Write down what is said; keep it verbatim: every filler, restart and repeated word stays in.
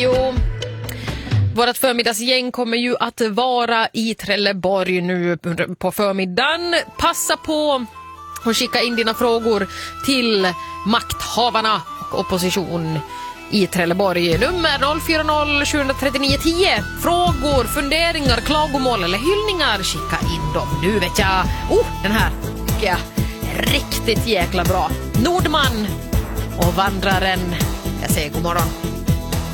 tio. Vårt förmiddagsgäng kommer ju att vara i Trelleborg nu på förmiddagen. Passa på att skicka in dina frågor till makthavarna och opposition i Trelleborg. Nummer noll fyra noll sju tre nio ett noll. Frågor, funderingar, klagomål eller hyllningar. Skicka in dem. Nu vet jag. Oh, den här tycker jag är riktigt jäkla bra. Nordman och vandraren. Jag säger god morgon.